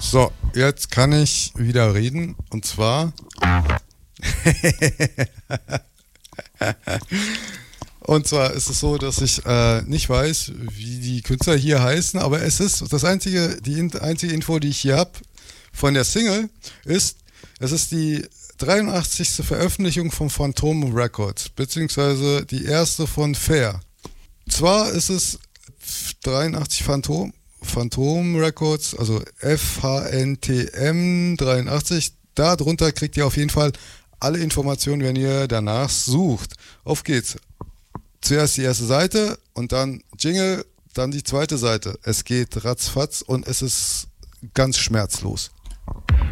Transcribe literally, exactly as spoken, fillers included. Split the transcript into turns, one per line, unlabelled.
So, jetzt kann ich wieder reden. Und zwar. Und zwar ist es so, dass ich äh, nicht weiß, wie die Künstler hier heißen, aber es ist das einzige, die in, einzige Info, die ich hier habe von der Single, ist, es ist die dreiundachtzigste Veröffentlichung von Phantom Records, beziehungsweise die erste von Fair. Zwar ist es dreiundachtzig Phantom, Phantom Records, also F H N T M dreiundachtzig. Darunter kriegt ihr auf jeden Fall alle Informationen, wenn ihr danach sucht. Auf geht's. Zuerst die erste Seite und dann Jingle, dann die zweite Seite. Es geht ratzfatz und es ist ganz schmerzlos.